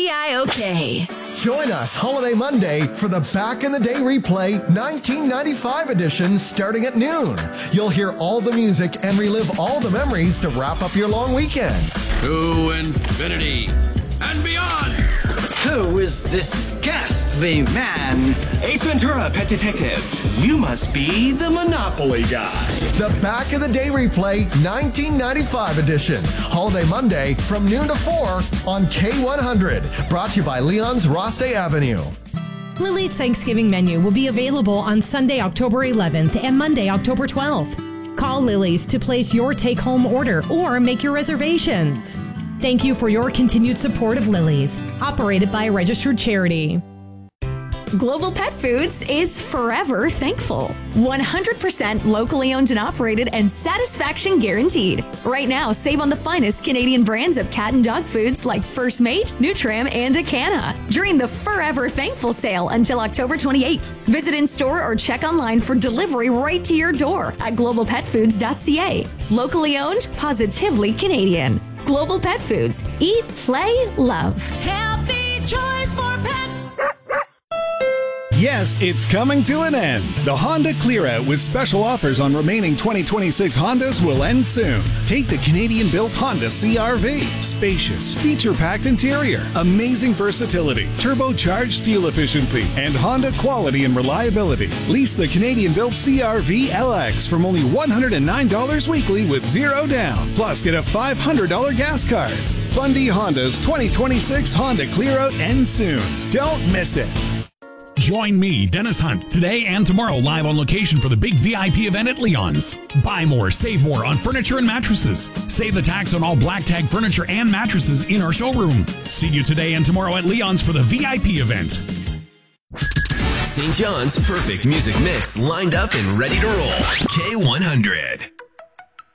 KVIOK. Join us Holiday Monday for the Back in the Day Replay 1995 edition starting at noon. You'll hear all the music and relive all the memories to wrap up your long weekend. To infinity and beyond. Who is this ghastly man? Ace Ventura, Pet Detective. You must be the Monopoly guy. The Back in the Day Replay 1995 edition. Holiday Monday from noon to 4 on K100. Brought to you by Leon's Rosse Avenue. Lily's Thanksgiving menu will be available on Sunday, October 11th and Monday, October 12th. Call Lily's to place your take-home order or make your reservations. Thank you for your continued support of Lily's, operated by a registered charity. Global Pet Foods is forever thankful. 100% locally owned and operated and satisfaction guaranteed. Right now, save on the finest Canadian brands of cat and dog foods like First Mate, Nutram, and Acana during the Forever Thankful sale until October 28th. Visit in-store or check online for delivery right to your door at globalpetfoods.ca. Locally owned, positively Canadian. Global Pet Foods. Eat, play, love. Healthy choice for pets. Yes, it's coming to an end. The Honda Clear Out with special offers on remaining 2026 Hondas will end soon. Take the Canadian-built Honda CR-V. Spacious, feature-packed interior, amazing versatility, turbocharged fuel efficiency, and Honda quality and reliability. Lease the Canadian-built CR-V LX from only $109 weekly with zero down. Plus, get a $500 gas card. Fundy Honda's 2026 Honda Clear Out ends soon. Don't miss it. Join me, Dennis Hunt, today and tomorrow live on location for the big VIP event at Leon's. Buy more, save more on furniture and mattresses. Save the tax on all black tag furniture and mattresses in our showroom. See you today and tomorrow at Leon's for the VIP event. St. John's perfect music mix lined up and ready to roll. K100.